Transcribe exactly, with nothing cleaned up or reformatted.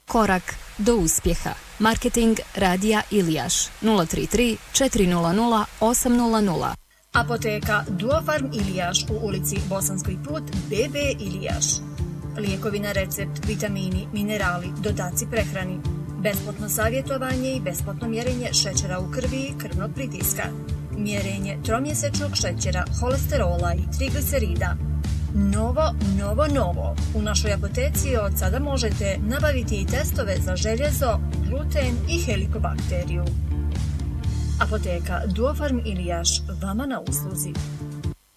Korak do uspjeha. Marketing Radija Ilijaš nula tri tri četiri nula nula osam nula nula. Apoteka Duofarm Ilijaš u ulici Bosanski put B B Ilijaš. Lijekovi na recept, vitamini, minerali, dodaci prehrani. Besplatno savjetovanje i besplatno mjerenje šećera u krvi i krvnog pritiska. Mjerenje tromjesečnog šećera, holesterola i triglicerida. Novo, novo, novo. U našoj apoteci od sada možete nabaviti i testove za željezo, gluten i helikobakteriju. Apoteka Duofarm Ilijaš, vama na usluzi.